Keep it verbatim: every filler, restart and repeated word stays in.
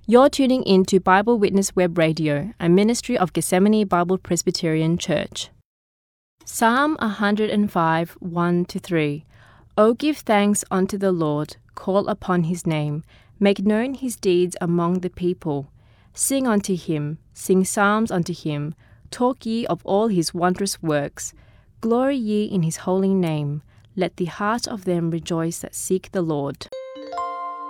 You're tuning in to Bible Witness Web Radio, a ministry of Gethsemane Bible Presbyterian Church. Psalm one hundred five, one to three. O give thanks unto the Lord, call upon his name, make known his deeds among the people. Sing unto him, sing psalms unto him, talk ye of all his wondrous works. Glory ye in his holy name. Let the heart of them rejoice that seek the Lord.